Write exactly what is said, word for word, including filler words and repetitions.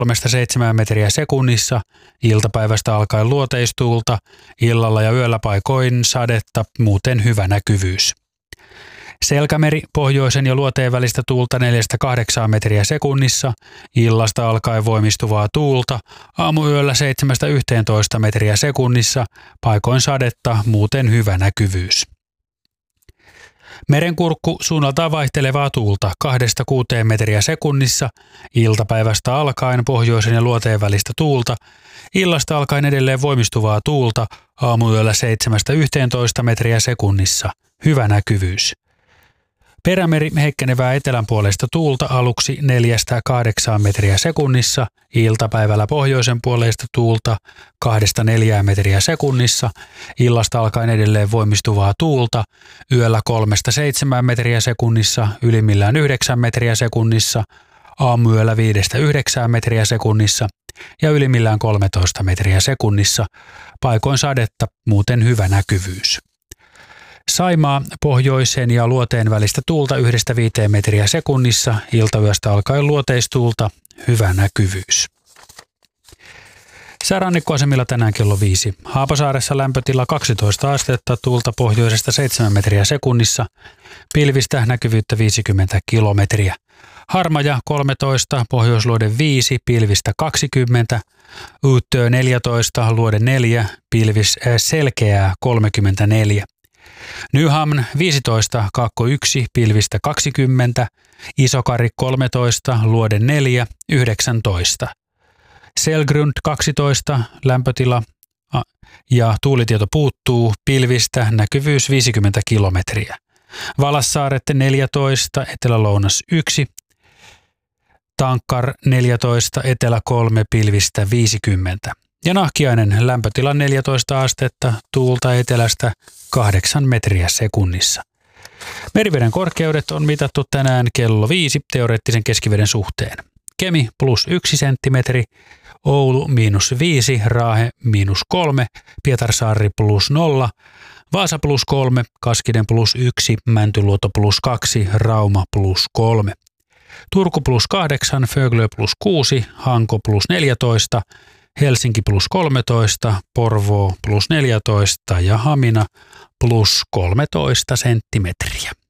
kolmesta seitsemään metriä sekunnissa, iltapäivästä alkaen luoteistuulta, illalla ja yöllä paikoin sadetta, muuten hyvä näkyvyys. Selkämeri pohjoisen ja luoteen välistä tuulta neljästä kahdeksaan metriä sekunnissa, illasta alkaen voimistuvaa tuulta, aamuyöllä seitsemästä yhteentoista metriä sekunnissa, paikoin sadetta, muuten hyvä näkyvyys. Merenkurkku suunnaltaan vaihtelevaa tuulta kahdesta kuuteen metriä sekunnissa, iltapäivästä alkaen pohjoisen ja luoteen välistä tuulta, illasta alkaen edelleen voimistuvaa tuulta, aamuyöllä seitsemästä yhteentoista metriä sekunnissa, hyvä näkyvyys. Perämeri heikkenevää etelänpuoleista tuulta aluksi neljästä kahdeksaan metriä sekunnissa, iltapäivällä pohjoisen puoleista tuulta kahdesta neljään metriä sekunnissa, illasta alkaen edelleen voimistuvaa tuulta, yöllä kolmesta seitsemään metriä sekunnissa, ylimmillään yhdeksän metriä sekunnissa, aamuyöllä viidestä yhdeksään metriä sekunnissa ja ylimmillään kolmetoista metriä sekunnissa, paikoin sadetta, muuten hyvä näkyvyys. Saimaa pohjoisen ja luoteen välistä tuulta yhdestä viiteen metriä sekunnissa, iltayöstä alkaen luoteistuulta, hyvä näkyvyys. Säärannikkoasemilla tänään kello viisi. Haapasaaressa lämpötila kaksitoista astetta, tuulta pohjoisesta seitsemän metriä sekunnissa, pilvistä näkyvyyttä viisikymmentä kilometriä. Harmaja kolmetoista, pohjoisluode viisi, pilvistä kaksikymmentä, Uuttöö neljätoista, luode neljä, pilvis selkeää kolmekymmentäneljä. Nyhamn viisitoista, Kaakko yksi, pilvistä kaksikymmentä, Isokari kolmetoista, luode neljä, yhdeksäntoista. Selgrund kaksitoista, lämpötila ja tuulitieto puuttuu, pilvistä näkyvyys viisikymmentä kilometriä. Valassaaret neljätoista, Etelä-Lounas yksi, Tankkar neljätoista, Etelä kolme, pilvistä viisikymmentä. Ja Nahkiainen lämpötila neljätoista astetta, tuulta etelästä kahdeksan metriä sekunnissa. Meriveden korkeudet on mitattu tänään kello viisi teoreettisen keskiveden suhteen. Kemi plus yksi senttimetri, Oulu miinus viisi, Raahe miinus kolme, Pietarsaari plus nolla, Vaasa plus kolme, Kaskinen plus yksi, Mäntyluoto plus kaksi, Rauma plus kolme. Turku plus kahdeksan, Föglö plus kuusi, Hanko plus neljätoista, Helsinki plus kolmetoista, Porvoo plus neljätoista ja Hamina plus kolmetoista senttimetriä.